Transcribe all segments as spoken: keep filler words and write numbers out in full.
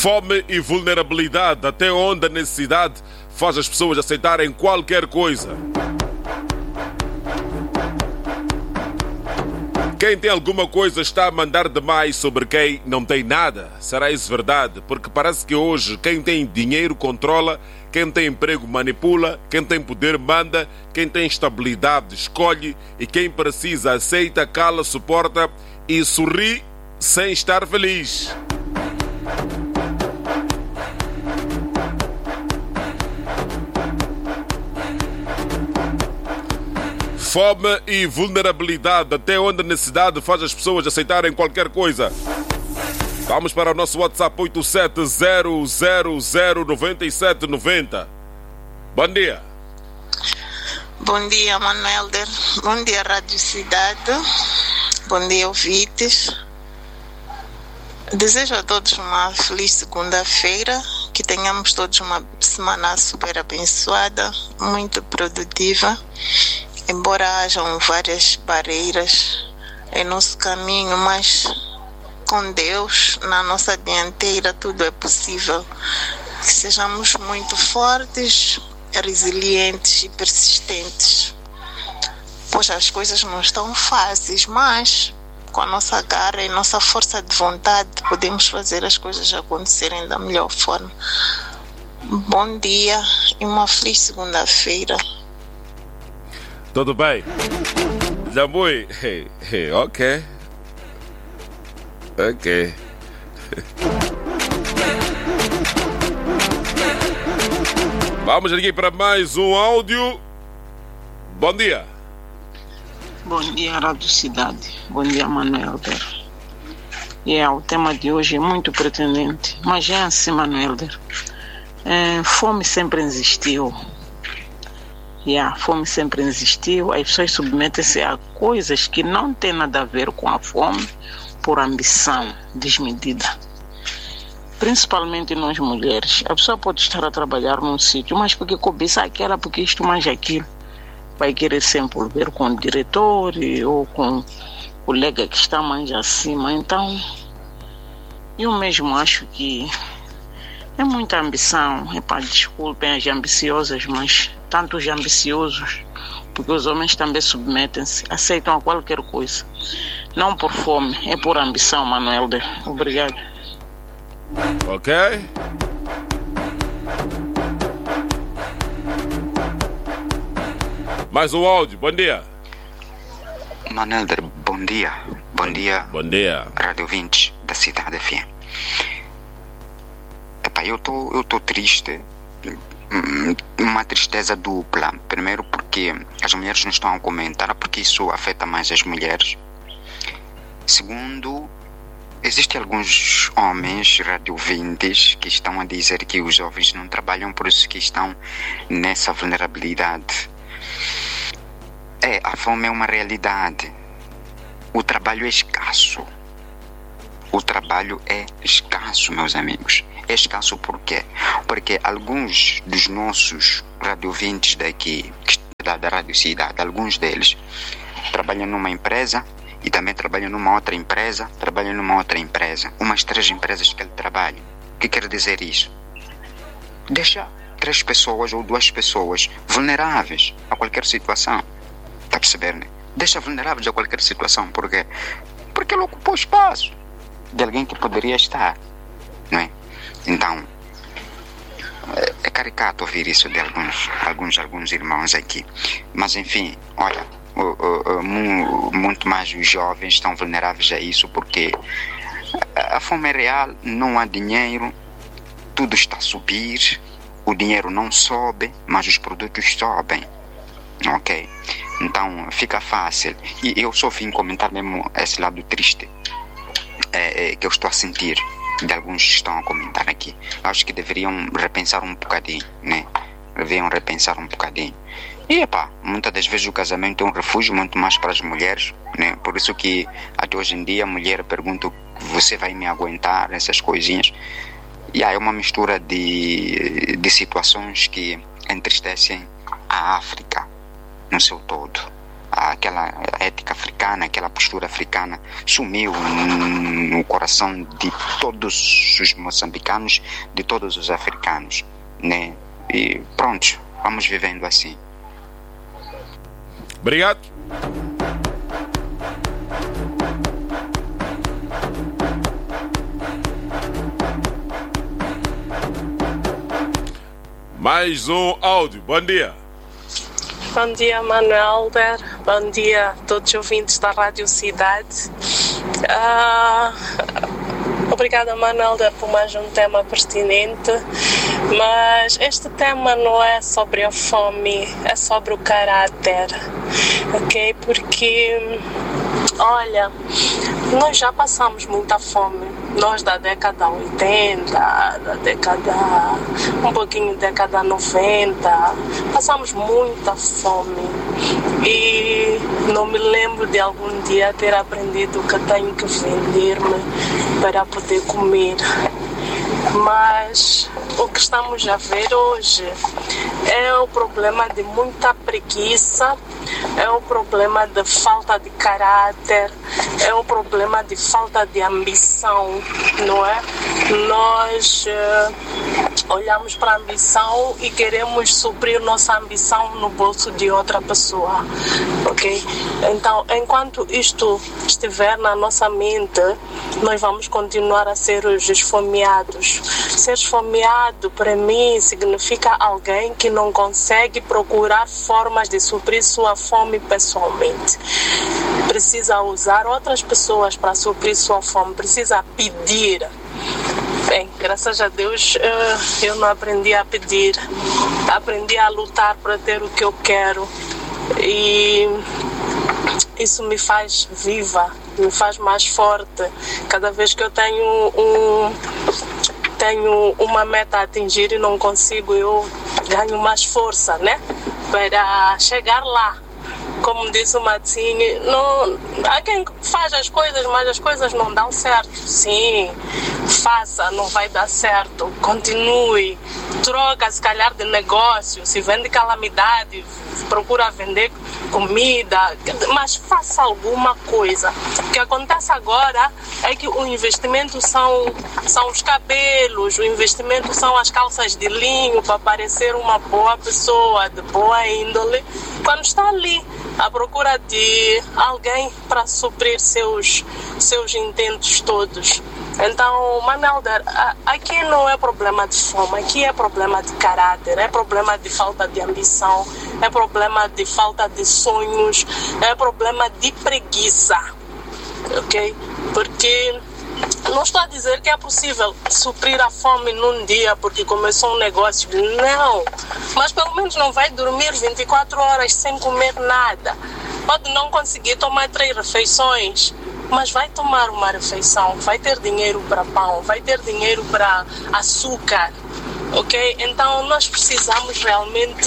Fome e vulnerabilidade, até onde a necessidade faz as pessoas aceitarem qualquer coisa. Quem tem alguma coisa está a mandar demais sobre quem não tem nada. Será isso verdade? Porque parece que hoje quem tem dinheiro controla, quem tem emprego manipula, quem tem poder manda, quem tem estabilidade escolhe e quem precisa aceita, cala, suporta e sorri sem estar feliz. Fome e vulnerabilidade, até onde a necessidade faz as pessoas aceitarem qualquer coisa. Vamos para o nosso WhatsApp oito sete zero zero zero nove sete nove zero. Bom dia. Bom dia, Manuelder. Bom dia, Rádio Cidade. Bom dia, ouvintes. Desejo a todos uma feliz segunda-feira, que tenhamos todos uma semana super abençoada, muito produtiva. Embora hajam várias barreiras em nosso caminho, mas com Deus na nossa dianteira tudo é possível. Que sejamos muito fortes, resilientes e persistentes. Pois as coisas não estão fáceis, mas com a nossa garra e nossa força de vontade podemos fazer as coisas acontecerem da melhor forma. Bom dia e uma feliz segunda-feira. Tudo bem? Jamui? Hey, hey, ok. Ok. Vamos aqui para mais um áudio. Bom dia. Bom dia, Rádio Cidade. Bom dia, Manuelder. E yeah, o tema de hoje é muito pretendente. Mas é assim, Manuelder. É, fome sempre existiu. E a fome sempre existiu, as pessoas submetem-se a coisas que não têm nada a ver com a fome por ambição desmedida. Principalmente nós mulheres. A pessoa pode estar a trabalhar num sítio, mas porque cobiça aquela, porque isto mais aquilo. Vai querer se envolver com o diretor ou com o colega que está mais acima. Então, eu mesmo acho que é muita ambição. Epá, desculpem as ambiciosas, mas tanto os ambiciosos, porque os homens também submetem-se, aceitam a qualquer coisa. Não por fome, é por ambição, Manuelder. Obrigado. Ok. Mais um áudio, bom dia. Manuelder, bom dia. Bom dia. Bom dia. Rádio vinte da Cidade F M. Epá, eu tô, eu tô triste. Uma tristeza dupla. Primeiro porque as mulheres não estão a comentar, porque isso afeta mais as mulheres. Segundo, existem alguns homens radiovintes que estão a dizer que os jovens não trabalham, por isso que estão nessa vulnerabilidade. É, a fome é uma realidade. O trabalho é escasso. O trabalho é escasso, meus amigos. É escasso por quê? Porque alguns dos nossos radiovintes daqui, da, da Rádio Cidade, alguns deles trabalham numa empresa e também trabalham numa outra empresa, trabalham numa outra empresa. Umas três empresas que ele trabalha. O que quer dizer isso? Deixa três pessoas ou duas pessoas vulneráveis a qualquer situação. Está a perceber, né? Deixa vulneráveis a qualquer situação. Por quê? Porque ele ocupou espaço de alguém que poderia estar, não é? Então, é caricato ouvir isso de alguns, alguns, alguns irmãos aqui. Mas, enfim, olha, muito mais os jovens estão vulneráveis a isso, porque a fome é real, não há dinheiro, tudo está a subir, o dinheiro não sobe, mas os produtos sobem, ok? Então, fica fácil. E eu só vim comentar mesmo esse lado triste é, é, que eu estou a sentir de alguns que estão a comentar aqui. Acho que deveriam repensar um bocadinho, né? Deveriam repensar um bocadinho. E, epá, muitas das vezes o casamento é um refúgio muito mais para as mulheres, né? Por isso que até hoje em dia a mulher pergunta: você vai me aguentar? Essas coisinhas. E aí é uma mistura de, de situações que entristecem a África no seu todo. aquela ética africana, aquela postura africana sumiu no coração de todos os moçambicanos, de todos os africanos, né? E pronto, vamos vivendo assim. Obrigado. Mais um áudio. Bom dia. Bom dia, Manuelder. Bom dia a todos os ouvintes da Rádio Cidade. Uh, obrigada, Manuelder, por mais um tema pertinente. Mas este tema não é sobre a fome, é sobre o caráter, ok? Porque, olha, nós já passamos muita fome. Nós da década oitenta, da década, um pouquinho da década noventa, passamos muita fome. E não me lembro de algum dia ter aprendido que tenho que vender-me para poder comer. Mas o que estamos a ver hoje é o problema de muita preguiça, é o problema de falta de caráter, é o problema de falta de ambição, não é? Nós uh, olhamos para a ambição e queremos suprir nossa ambição no bolso de outra pessoa, ok? Então, enquanto isto estiver na nossa mente, nós vamos continuar a ser os esfomeados. Ser esfomeado, para mim, significa alguém que não consegue procurar formas de suprir sua fome pessoalmente. Precisa usar outras pessoas para suprir sua fome, precisa pedir. Bem, graças a Deus eu não aprendi a pedir, aprendi a lutar para ter o que eu quero, e isso me faz viva, me faz mais forte. Cada vez que eu tenho um, tenho uma meta a atingir e não consigo, eu ganho mais força, né, para chegar lá. Como disse o Mazzini, não, há quem faz as coisas, mas as coisas não dão certo. Sim, faça, não vai dar certo. Continue, troca se calhar de negócio, se vende calamidade, procura vender comida, mas faça alguma coisa. O que acontece agora é que o investimento são, são os cabelos, o investimento são as calças de linho para parecer uma boa pessoa, de boa índole, quando está ali à procura de alguém para suprir seus, seus intentos todos. Então, Manuelder, aqui não é problema de fome, aqui é problema de caráter, é problema de falta de ambição, é problema de falta de sonhos, é problema de preguiça, ok? Porque não estou a dizer que é possível suprir a fome num dia porque começou um negócio, não, mas pelo menos não vai dormir vinte e quatro horas sem comer nada. Pode não conseguir tomar três refeições, mas vai tomar uma refeição, vai ter dinheiro para pão, vai ter dinheiro para açúcar, ok? Então nós precisamos realmente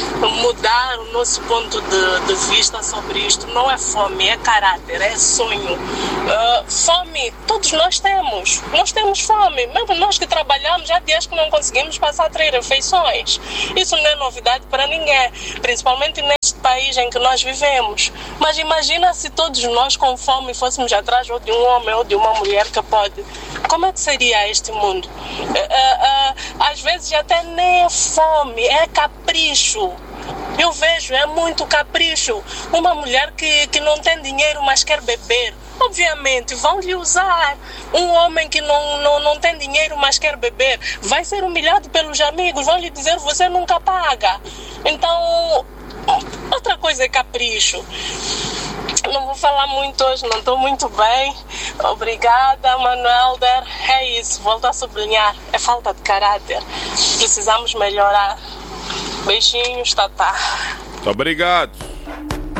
mudar o nosso ponto de, de vista sobre isto. Não é fome, é caráter, é sonho. Uh, fome, todos nós temos, nós temos fome, mesmo nós que trabalhamos, já dias que não conseguimos passar três refeições. Isso não é novidade para ninguém, principalmente neste país em que nós vivemos. Mas imagina se todos nós com fome fôssemos atrás ou de um homem ou de uma mulher que pode. Como é que seria este mundo? Uh, uh, uh, às vezes até nem é fome, é capricho. Eu vejo, é muito capricho. Uma mulher que, que não tem dinheiro, mas quer beber, obviamente vão lhe usar. Um homem que não, não, não tem dinheiro, mas quer beber, vai ser humilhado pelos amigos, vão lhe dizer, você nunca paga. Então, outra coisa é capricho. Não vou falar muito hoje, não estou muito bem. Obrigada, Manuelder. É isso, volto a sublinhar. É falta de caráter. Precisamos melhorar. Beijinhos, Tatá. Muito obrigado.